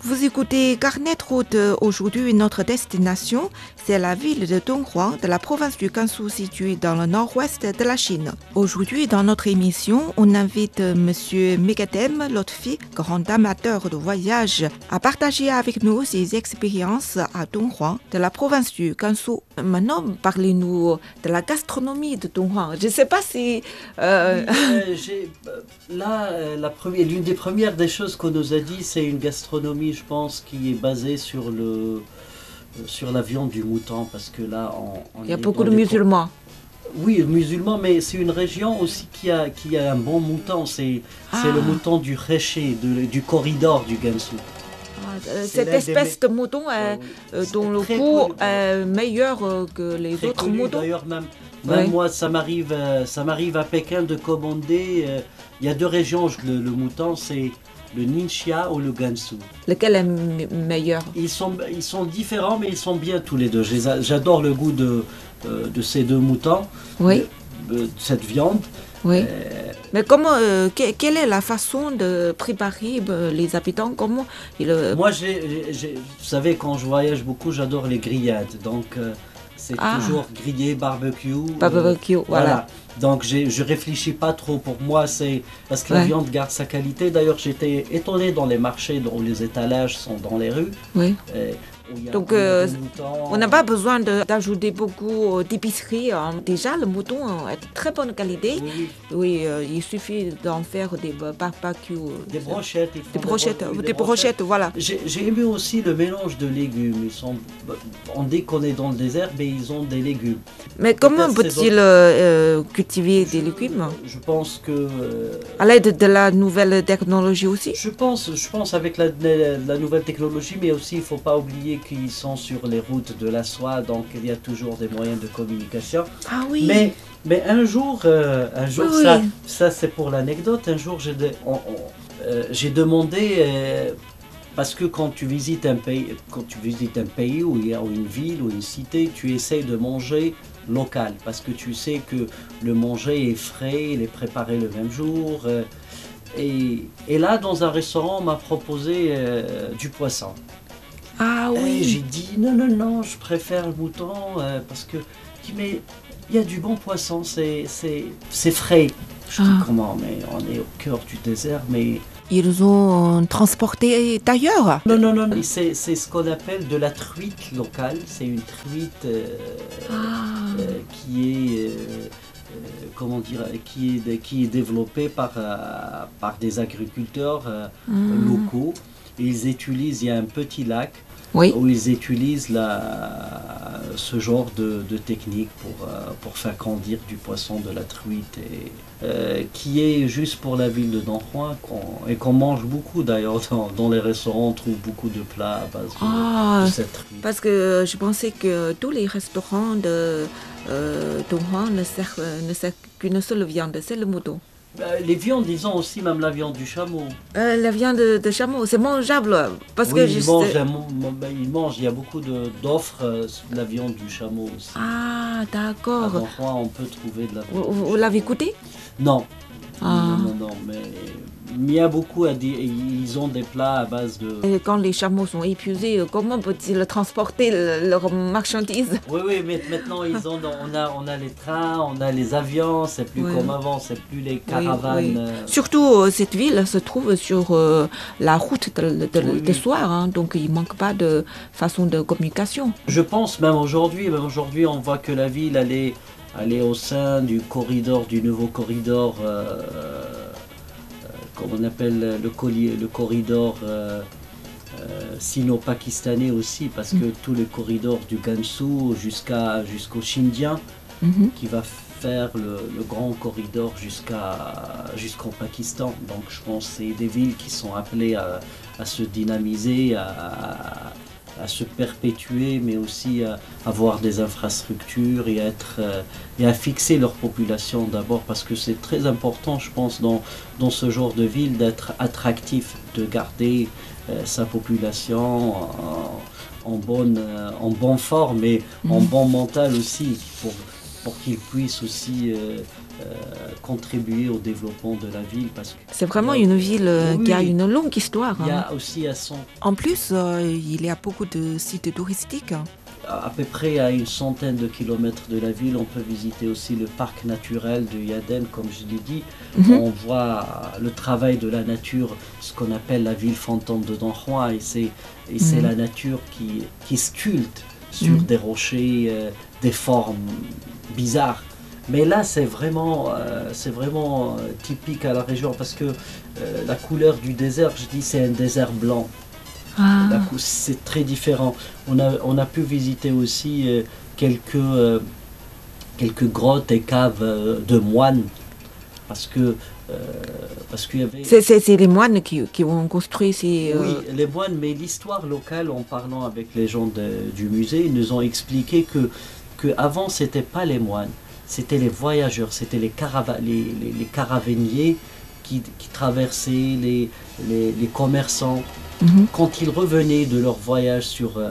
Vous écoutez Carnet de route. Aujourd'hui, notre destination, c'est la ville de Donghuang, de la province du Gansu, située dans le nord-ouest de la Chine. Aujourd'hui, dans notre émission, on invite Monsieur Megadem Lotfi, grand amateur de voyage, à partager avec nous ses expériences à Donghuang, de la province du Gansu. Maintenant, parlez-nous de la gastronomie de Donghuang. Je ne sais pas si... L'une des premières des choses qu'on nous a dit, c'est une gastronomie, je pense, qui est basée sur la viande du mouton, parce que là, il y a beaucoup de musulmans. Oui, musulmans, mais c'est une région aussi qui a un bon mouton. C'est le mouton du Réché, du corridor du Gansu. Cette espèce de mouton dont le goût est meilleur que les autres moutons. D'ailleurs, même moi, ça m'arrive à Pékin de commander. Il y a deux régions, le mouton, c'est le Ningxia ou le Gansu. Lequel est meilleur? Ils sont différents, mais ils sont bien tous les deux. J'adore le goût de ces deux moutons, de cette viande. Oui. Mais comment, quelle est la façon de préparer les habitants? Comment Moi, vous savez, quand je voyage beaucoup, j'adore les grillades. Donc, c'est toujours grillé, barbecue. Voilà. Donc, je réfléchis pas trop. Pour moi, c'est parce que la viande garde sa qualité. D'ailleurs, j'étais étonné dans les marchés où les étalages sont dans les rues. Oui. Donc, on n'a pas besoin d'ajouter beaucoup d'épicerie. Déjà, le mouton est de très bonne qualité. Oui, il suffit d'en faire des barbecues. Des brochettes. Des brochettes, voilà. J'ai aimé aussi le mélange de légumes. On dit qu'on est dans le désert, mais ils ont des légumes. Mais comment peut-il cultiver des légumes? Je pense que... à l'aide de la nouvelle technologie aussi? Je pense avec la nouvelle technologie, mais aussi il ne faut pas oublier qu'ils sont sur les routes de la soie, donc il y a toujours des moyens de communication. Ah oui. Mais un jour, ça c'est pour l'anecdote, un jour j'ai demandé, parce que quand tu visites un pays où il y a une ville ou une cité, tu essayes de manger local, parce que tu sais que le manger est frais, il est préparé le même jour. Et là, dans un restaurant, on m'a proposé du poisson. Ah oui. Et j'ai dit non, je préfère le mouton parce que mais il y a du bon poisson, c'est frais. Je dis comment, mais on est au cœur du désert, mais... Ils ont transporté d'ailleurs? Non, c'est ce qu'on appelle de la truite locale. C'est une truite qui est... comment dire, qui est développée par des agriculteurs locaux. Ils utilisent, il y a un petit lac où ils utilisent ce genre de technique pour faire grandir du poisson, de la truite, qui est juste pour la ville de Donghuang et qu'on mange beaucoup d'ailleurs dans les restaurants. On trouve beaucoup de plats à base de cette truite. Parce que je pensais que tous les restaurants de Donghuang ne servent qu'une seule viande, c'est le mouton. Les viandes, disons aussi même la viande du chameau. La viande de chameau, c'est mangeable parce que ils mangent. Il y a beaucoup d'offres de la viande du chameau aussi. Ah, d'accord. À Donghuang, on peut trouver de la viande. Vous l'avez goûté? Non. Non, mais il y a beaucoup à dire. Ils ont des plats à base de... Et quand les chameaux sont épuisés, comment peut-ils transporter leurs marchandises? Oui, mais maintenant on a les trains, on a les avions, c'est plus comme avant, c'est plus les caravanes. Surtout, cette ville se trouve sur la route de soir, donc il ne manque pas de façon de communication. Je pense même aujourd'hui, on voit que la ville, elle est au sein du nouveau corridor, comme on appelle le corridor sino-pakistanais aussi, parce que tout le corridor du Gansu jusqu'au Xinjiang, qui va faire le grand corridor jusqu'au Pakistan. Donc je pense que c'est des villes qui sont appelées à se dynamiser, à se perpétuer, mais aussi à avoir des infrastructures et à fixer leur population d'abord, parce que c'est très important, je pense, dans ce genre de ville, d'être attractif, de garder sa population en bonne forme et en bon mental aussi, pour qu'ils puissent aussi contribuer au développement de la ville. Parce que c'est vraiment une ville qui a une longue histoire. Il y a aussi à son... En plus, il y a beaucoup de sites touristiques. À peu près à une centaine de kilomètres de la ville, on peut visiter aussi le parc naturel de Yaden, comme je l'ai dit. On voit le travail de la nature, ce qu'on appelle la ville fantôme de Don Juan, et c'est la nature qui sculpte sur des rochers, des formes bizarres. Mais là, c'est vraiment typique à la région, parce que la couleur du désert, je dis, c'est un désert blanc. C'est très différent. On a pu visiter aussi quelques grottes et caves de moines, parce qu'il y avait... C'est les moines qui ont construit ces... Oui, les moines, mais l'histoire locale, en parlant avec les gens du musée, ils nous ont expliqué que avant c'était pas les moines, c'était les voyageurs, c'était les caravaniers qui traversaient, les commerçants. Quand ils revenaient de leur voyage sur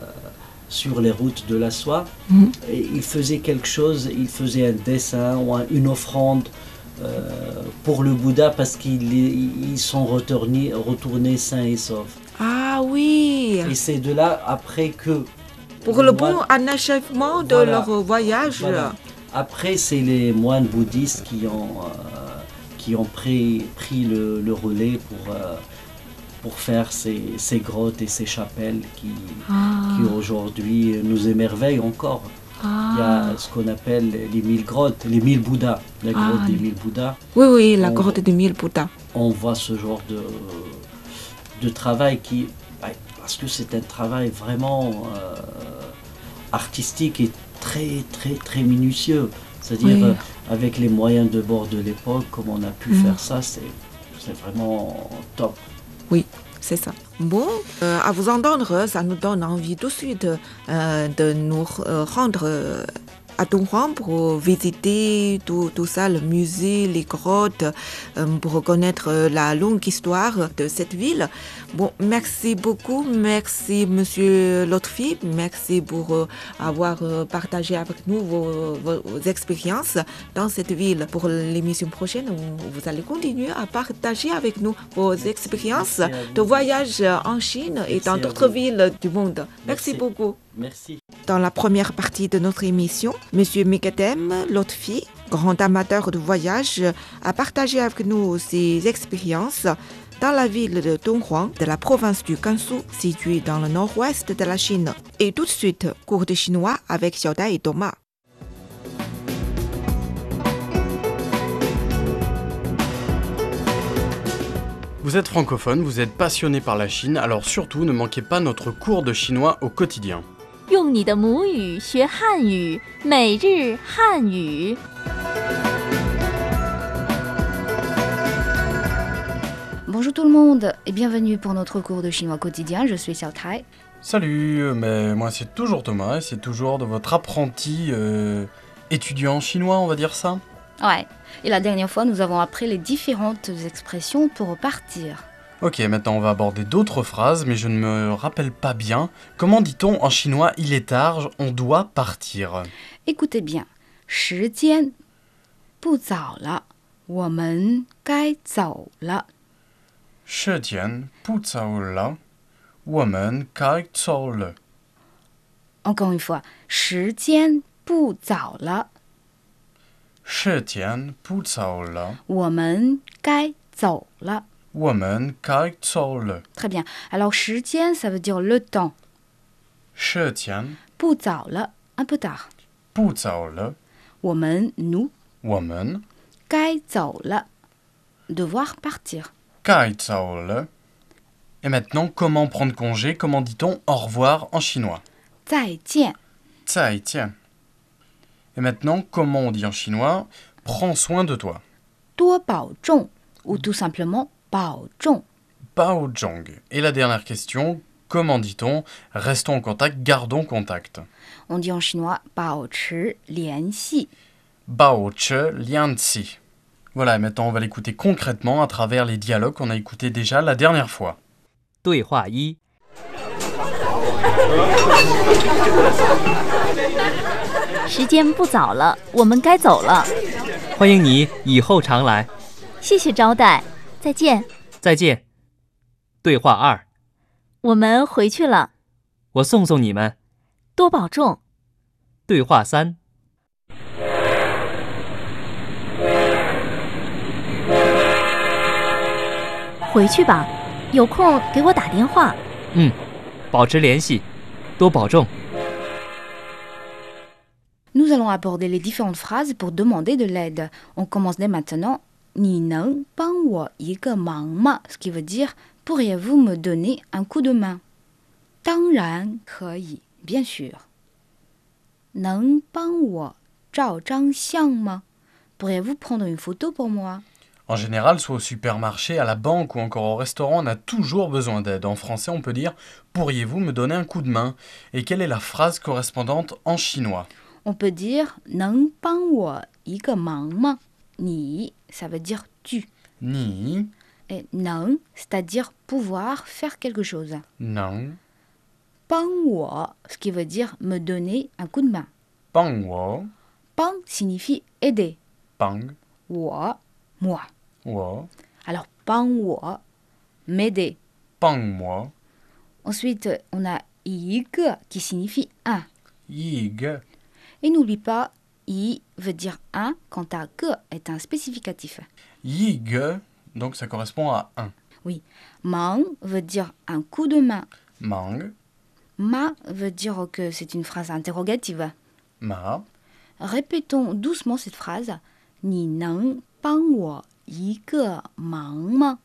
les routes de la soie, ils faisaient quelque chose, ils faisaient un dessin ou une offrande pour le Bouddha, parce qu'ils sont retournés sains et saufs. Ah oui. Et c'est de là après que... Pour le bon achèvement de leur voyage. Voilà. Après, c'est les moines bouddhistes qui ont pris le relais pour faire ces grottes et ces chapelles qui aujourd'hui nous émerveillent encore. Il y a ce qu'on appelle les 1000 grottes, les 1000 Bouddhas, la grotte des 1000 Bouddhas. Oui, la grotte des 1000 Bouddhas. On voit ce genre de travail parce que c'est un travail vraiment artistique et très, très, très minutieux. C'est-à-dire avec les moyens de bord de l'époque, comme on a pu faire ça, c'est vraiment top. Oui, c'est ça. Bon, à vous entendre, ça nous donne envie tout de suite de nous rendre à Don Juan pour visiter tout ça, le musée, les grottes, pour connaître la longue histoire de cette ville. Bon, merci beaucoup, merci Monsieur Lotfi, merci pour avoir partagé avec nous vos expériences dans cette ville. Pour l'émission prochaine, vous allez continuer à partager avec nous vos expériences de voyage en Chine et dans d'autres villes du monde. Merci beaucoup. Merci. Dans la première partie de notre émission, M. Megadem Lotfi, grand amateur de voyage, a partagé avec nous ses expériences dans la ville de Donghuang, de la province du Gansu, située dans le nord-ouest de la Chine. Et tout de suite, cours de chinois avec Xiaodai et Thomas. Vous êtes francophone, vous êtes passionné par la Chine, alors surtout ne manquez pas notre cours de chinois au quotidien. 用你的母语学汉语，每日汉语。 Bonjour tout le monde et bienvenue pour notre cours de chinois quotidien, je suis Xiao Tai. Salut, mais moi c'est toujours Thomas et c'est toujours de votre apprenti étudiant chinois, on va dire ça. Ouais, et la dernière fois nous avons appris les différentes expressions pour partir. Ok, maintenant on va aborder d'autres phrases, mais je ne me rappelle pas bien. Comment dit-on en chinois « il est tard, on doit partir » Écoutez bien. 时间不早了，我们该走了。 时间不早了，我们该走了。 Encore une fois. 时间不早了， 时间不早了， 我们该走了。 我们该走了。 Très bien. Alors 时间 ça veut dire le temps. 时间不早了 un peu tard. 不早了， 我们 nous 我们该走了 devoir partir. 该走了。Et maintenant, comment prendre congé? Comment dit-on au revoir en chinois? 再见。 再见. Et maintenant, comment on dit en chinois prends soin de toi? 多保重 ou tout simplement 保重。 Bao zhong. Et la dernière question, comment dit-on restons en contact, gardons contact? On dit en chinois 保持联系。 Bao che lian ci. Voilà, et maintenant on va l'écouter concrètement à travers les dialogues qu'on a écoutés déjà la dernière fois. 对话一： 时间不早了，我们该走了。 欢迎你以后常来。 谢谢招待，再见。 再见。对话2， 我们回去了， 我送送你们。 多保重。 对话3， 回去吧，有空给我打电话。 保持联系，多保重。 Nous allons aborder les différentes phrases pour demander de l'aide. On commence dès maintenant. 你能帮我一个忙吗 Ce qui veut dire pourriez-vous me donner un coup de main 当然可以 bien sûr. 能帮我照张相吗 Pourriez-vous prendre une photo pour moi En général, soit au supermarché, à la banque ou encore au restaurant, on a toujours besoin d'aide. En français, on peut dire « Pourriez-vous me donner un coup de main ?» Et quelle est la phrase correspondante en chinois? On peut dire 能帮我一个忙吗你 ça veut dire tu. Ni, Et 能 c'est-à-dire pouvoir faire quelque chose. nang, 帮我 ce qui veut dire me donner un coup de main. pang wo, 帮 signifie aider. pang, 我 moi. wo, Alors 帮我 m'aider. pang mo, Ensuite, on a 一个 qui signifie un. yig, Et n'oublie pas, 一 veut dire un quand à que est un spécificatif. yig, donc ça correspond à un. Oui. Mang veut dire un coup de main. Mang, Ma veut dire que c'est une phrase interrogative. ma, Répétons doucement cette phrase. 你能帮我一个忙吗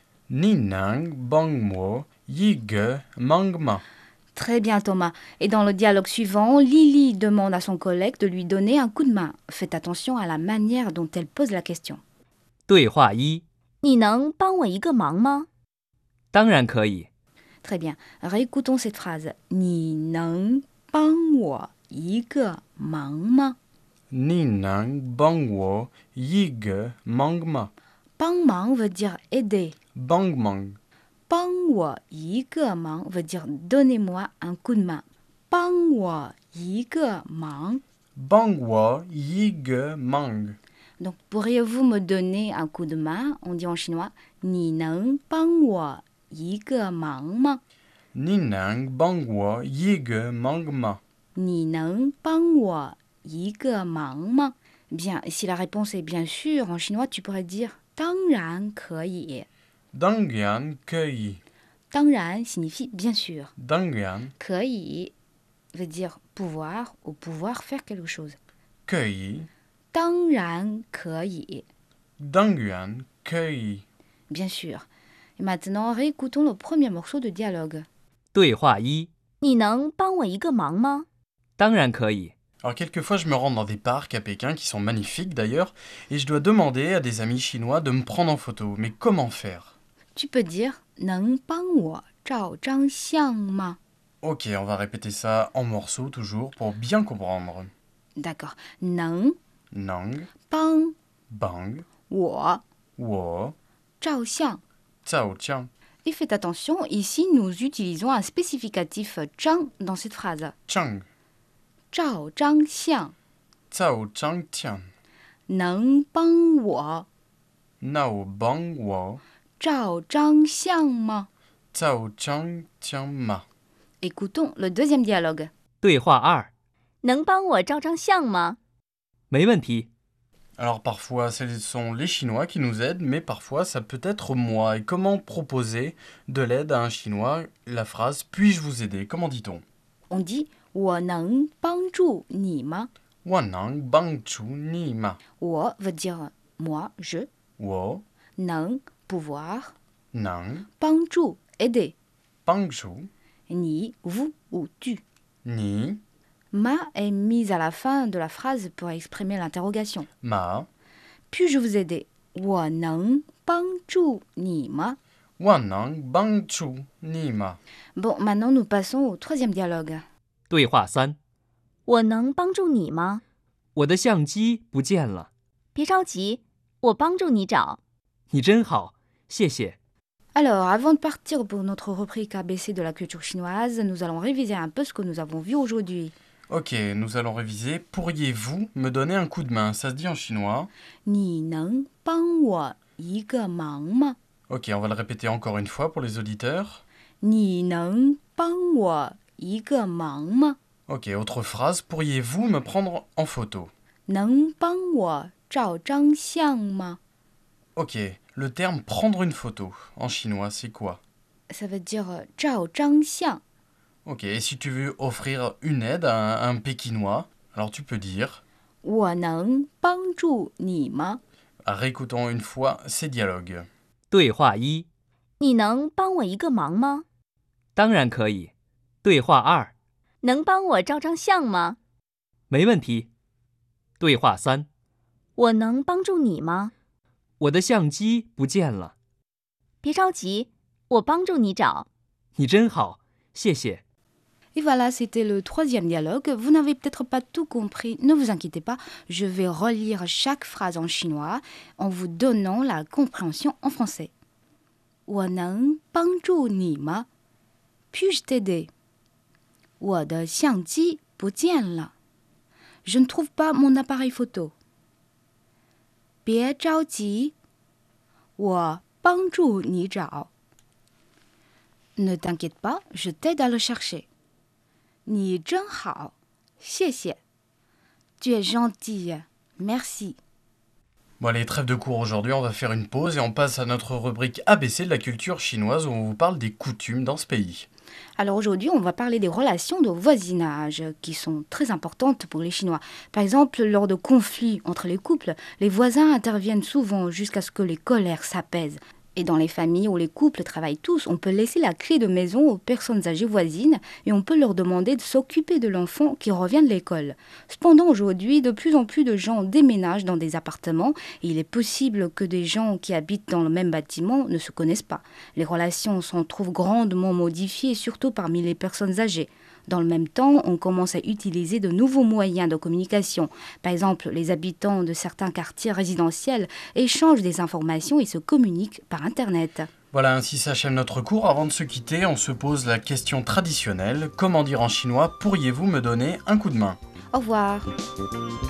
ni nang, bang mo, yig, mang ma. Très bien Thomas. Et dans le dialogue suivant, Lily demande à son collègue de lui donner un coup de main. Faites attention à la manière dont elle pose la question. 对话1， 你能帮我一个忙吗？ 当然可以。 Très bien. Réécoutons cette phrase. 你能帮我一个忙吗 Ni nang, bang wo, yig, mang ma. 帮忙 veut dire aider. Bang mang, 帮我一个忙 veut dire donnez-moi un coup de main. 帮我一个忙 bang wo, yig, mang. Donc, pourriez-vous me donner un coup de main On dit en chinois 你能帮我一个忙吗 Ni nang, bang wo, yig, mang ma. 你能帮我一个忙吗 Bien, et si la réponse est bien sûr, en chinois, tu pourrais dire 当然可以 Dangyan, kei. 当然 signifie bien sûr. Dangyan, 可以 veut dire pouvoir ou pouvoir faire quelque chose. kei. 当然可以 Dangyan, kei. Bien sûr. Et maintenant, réécoutons le premier morceau de dialogue. 对话1， 你能帮我一个忙吗？ 当然可以。 Alors quelquefois je me rends dans des parcs à Pékin qui sont magnifiques d'ailleurs et je dois demander à des amis chinois de me prendre en photo. Mais comment faire? Tu peux dire 能帮我照张相吗 Ok, on va répéter ça en morceaux toujours pour bien comprendre. D'accord. 能 Nang, 帮 bang, 我 wo, 照相 cao tiang, Et faites attention, ici nous utilisons un spécificatif 张 dans cette phrase. chang, 照张相 cao chang tian, 能帮我 nao bang wo, 照张相吗 cao chang tiang ma. Écoutons le deuxième dialogue. 对话2， 能帮我照张相吗？ 没问题。 Alors parfois ce sont les Chinois qui nous aident, mais parfois ça peut être moi. Et comment proposer de l'aide à un Chinois? La phrase « Puis-je vous aider ?» Comment dit-on? On dit 我能帮助你吗 Wanang bang chu ni ma. 我 veut dire moi, je. Wo, 能 pouvoir. nang, 帮助 aider. bang chu, Ni, vous ou tu. ni, Ma est mise à la fin de la phrase pour exprimer l'interrogation. ma, Puis-je vous aider 我能帮助你吗 wanang bang chu ni ma. Bon, maintenant nous passons au troisième dialogue. 对话3， 我能帮助你吗？ 我的相机不见了。 别着急，我帮助你找。 你真好，谢谢。 Alors, avant de partir pour notre rubrique ABC de la culture chinoise, nous allons réviser un peu ce que nous avons vu aujourd'hui. Ok, nous allons réviser. Pourriez-vous me donner un coup de main? Ça se dit en chinois. 你能帮我一个忙吗？ Ok, on va le répéter encore une fois pour les auditeurs. 你能帮我一个忙吗？ Ok, autre phrase. Pourriez-vous me prendre en photo? 能帮我照张相吗？ Ok, le terme prendre une photo en chinois, c'est quoi? Ça veut dire 照张相。 Ok, et si tu veux offrir une aide à un Pékinois, alors tu peux dire. 我能帮助你吗？ Réécoutons une fois ces dialogues. 对话一， 你能帮我一个忙吗？ 当然可以。对话二， 能帮我照张相吗？ 没问题。对话三， 我能帮助你吗？ 我的相机不见了。 别着急，我帮助你找。 你真好，谢谢。 Et voilà, c'était le troisième dialogue. Vous n'avez peut-être pas tout compris, ne vous inquiétez pas. Je vais relire chaque phrase en chinois en vous donnant la compréhension en français. 我能帮助你吗？ Puis-je t'aider? 我的相机不见了。 Je ne trouve pas mon appareil photo. 别着急，我帮助你找。 Ne t'inquiète pas, je t'aide à le chercher. 你真好，谢谢。Tu es gentille, merci. Bon allez, trêve de cours aujourd'hui, on va faire une pause et on passe à notre rubrique ABC de la culture chinoise où on vous parle des coutumes dans ce pays. Alors aujourd'hui, on va parler des relations de voisinage qui sont très importantes pour les Chinois. Par exemple, lors de conflits entre les couples, les voisins interviennent souvent jusqu'à ce que les colères s'apaisent. Et dans les familles où les couples travaillent tous, on peut laisser la clé de maison aux personnes âgées voisines et on peut leur demander de s'occuper de l'enfant qui revient de l'école. Cependant, aujourd'hui, de plus en plus de gens déménagent dans des appartements et il est possible que des gens qui habitent dans le même bâtiment ne se connaissent pas. Les relations s'en trouvent grandement modifiées, surtout parmi les personnes âgées. Dans le même temps, on commence à utiliser de nouveaux moyens de communication. Par exemple, les habitants de certains quartiers résidentiels échangent des informations et se communiquent par Internet. Voilà, ainsi s'achève notre cours. Avant de se quitter, on se pose la question traditionnelle. Comment dire en chinois, pourriez-vous me donner un coup de main? Au revoir.